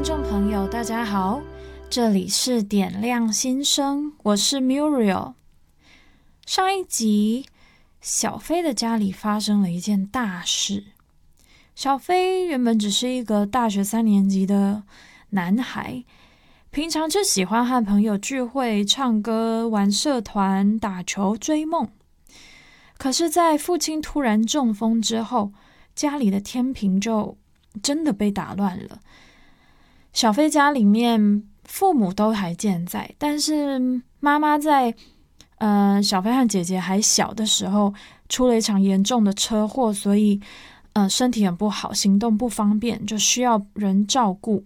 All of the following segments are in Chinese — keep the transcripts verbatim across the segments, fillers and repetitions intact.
听众朋友大家好，这里是点亮心声，我是 Muriel。 上一集小飞的家里发生了一件大事。小飞原本只是一个大学三年级的男孩，平常就喜欢和朋友聚会、唱歌、玩社团、打球、追梦。可是在父亲突然中风之后，家里的天平就真的被打乱了。小飞家里面父母都还健在，但是妈妈在呃小飞和姐姐还小的时候出了一场严重的车祸，所以呃身体很不好，行动不方便，就需要人照顾。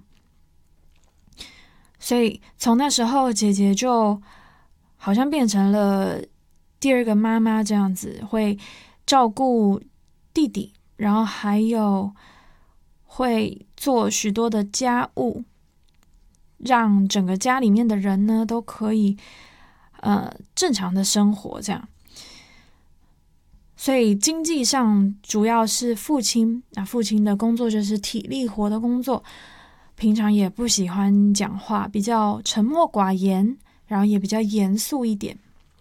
所以从那时候姐姐就好像变成了第二个妈妈这样子，会照顾弟弟，然后还有会做许多的家务，让整个家里面的人呢都可以呃正常的生活这样。所以经济上主要是父亲，那父亲的工作就是体力活的工作，平常也不喜欢讲话，比较沉默寡言，然后也比较严肃一点。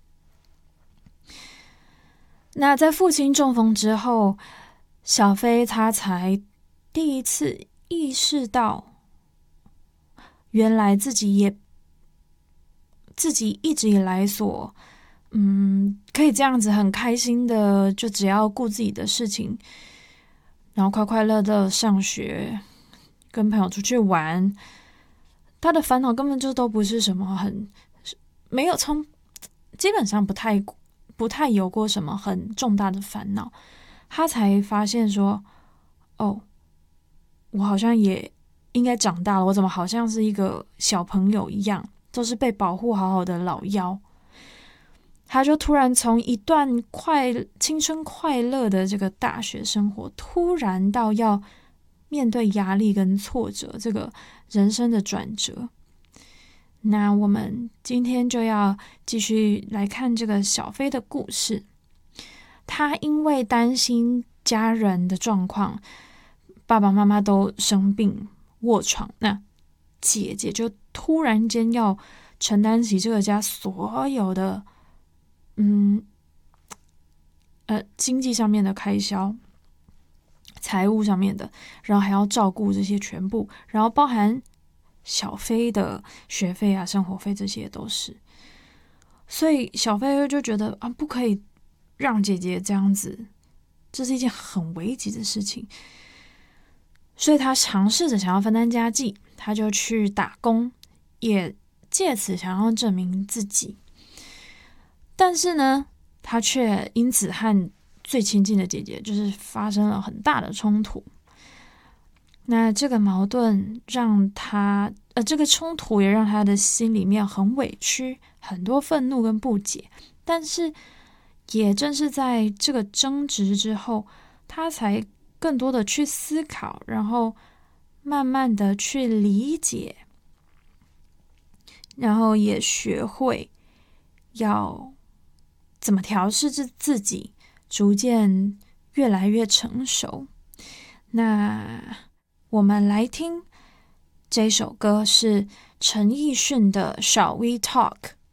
那在父亲中风之后，小飞他才第一次意识到，原来自己也自己一直以来所嗯可以这样子很开心的，就只要顾自己的事情，然后快快乐乐上学，跟朋友出去玩，他的烦恼根本就都不是什么很没有从基本上不太不太有过什么很重大的烦恼。他才发现说，哦，我好像也应该长大了，我怎么好像是一个小朋友一样，都是被保护好好的老幺。他就突然从一段快青春快乐的这个大学生活，突然到要面对压力跟挫折，这个人生的转折。那我们今天就要继续来看这个小飞的故事。他因为担心家人的状况，爸爸妈妈都生病卧床，那姐姐就突然间要承担起这个家所有的嗯呃经济上面的开销，财务上面的，然后还要照顾这些全部，然后包含小飞的学费啊、生活费，这些都是。所以小飞就觉得啊，不可以让姐姐这样子，这是一件很危急的事情。所以他尝试着想要分担家计，他就去打工，也借此想要证明自己。但是呢，他却因此和最亲近的姐姐就是发生了很大的冲突。那这个矛盾让他呃，这个冲突也让他的心里面很委屈，很多愤怒跟不解。但是也正是在这个争执之后，他才更多的去思考，然后慢慢的去理解，然后也学会要怎么调试自己，逐渐越来越成熟。那我们来听这首歌，是陈奕迅的《Shall We Talk》。